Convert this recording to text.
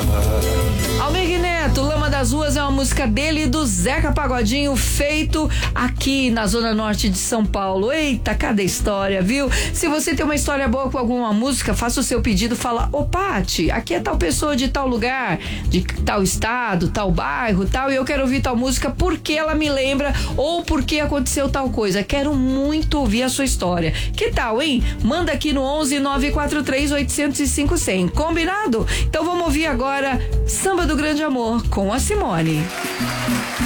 Almir Neto, Lama das Ruas é uma música dele e do Zeca Pagodinho, feito aqui na Zona Norte de São Paulo. Eita, cada história, viu? Se você tem uma história boa com alguma música, faça o seu pedido, fala: ô Pati, aqui é tal pessoa de tal lugar, de tal estado, tal bairro, tal, e eu quero ouvir tal música porque ela me lembra ou porque aconteceu tal coisa. Quero muito ouvir a sua história. Que tal, hein? Manda aqui no 11 943 805 100. Combinado? Então vamos ouvir agora Samba do Grande Amor com a Simone.